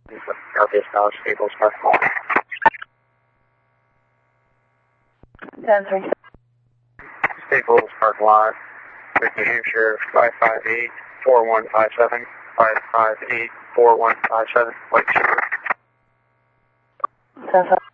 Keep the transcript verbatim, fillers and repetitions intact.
Northeast Dallas, Staples Park Lot. ten three. Staples Park Lot, New Hampshire, five five eight, four one five seven, five five eight, four one five seven, White Sugar. ten five.